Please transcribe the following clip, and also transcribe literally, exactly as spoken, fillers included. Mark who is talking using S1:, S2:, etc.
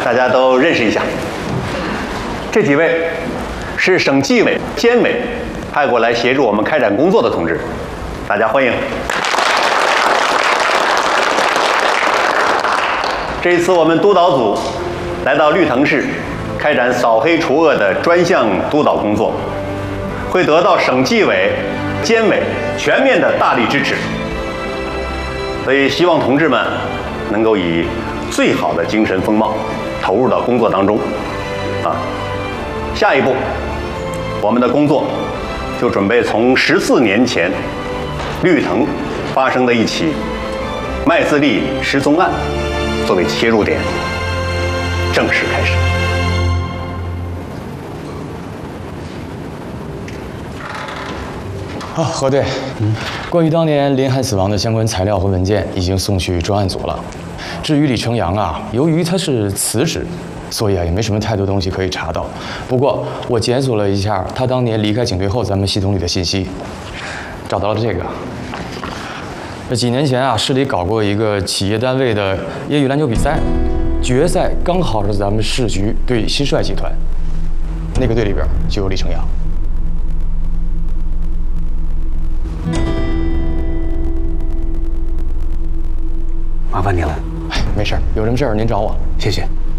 S1: 大家都认识一下。这几位是省纪委、监委派过来协助我们开展工作的同志，大家欢迎。这一次我们督导组来到绿藤市，开展扫黑除恶的专项督导工作，会得到省纪委、监委全面的大力支持。所以希望同志们能够以最好的精神风貌投入到工作当中。啊，下一步我们的工作就准备从十四年前绿藤发生的一起麦自立失踪案作为切入点，正式开始。
S2: 啊，核对，嗯，关于当年林汉死亡的相关材料和文件已经送去专案组了。至于李成阳啊，由于他是辞职，所以啊也没什么太多东西可以查到。不过我检索了一下他当年离开警队后咱们系统里的信息，找到了这个。这几年前啊，市里搞过一个企业单位的业余篮球比赛，决赛刚好是咱们市局对新帅集团，那个队里边就有李成阳。
S3: 麻烦你了。
S2: 哎，没事，有什么事儿您找我。
S3: 谢谢。